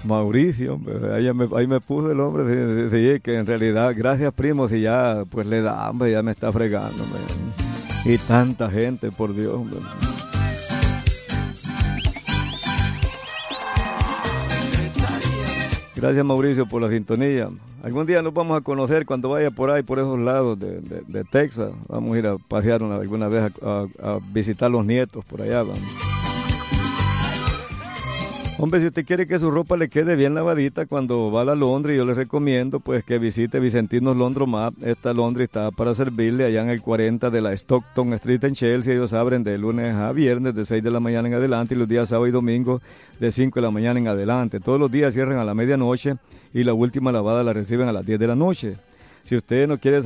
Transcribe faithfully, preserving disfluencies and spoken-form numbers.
Mauricio, hombre, ahí me, ahí me puso el hombre, sí, sí, que en realidad, gracias primo, si ya pues le da hambre, ya me está fregando, hombre. Y tanta gente, por Dios, hombre. Gracias Mauricio por la sintonía. Algún día nos vamos a conocer cuando vaya por ahí, por esos lados de, de, de Texas. Vamos a ir a pasear una, alguna vez a, a, a visitar los nietos por allá. Vamos. Hombre, si usted quiere que su ropa le quede bien lavadita cuando va a la laundry, yo le recomiendo pues que visite Vicentinos Laundromat. Esta laundry está para servirle allá en el cuarenta de la Stockton Street en Chelsea. Ellos abren de lunes a viernes de seis de la mañana en adelante y los días sábado y domingo de cinco de la mañana en adelante. Todos los días cierran a la medianoche y la última lavada la reciben a las diez de la noche. Si usted no quiere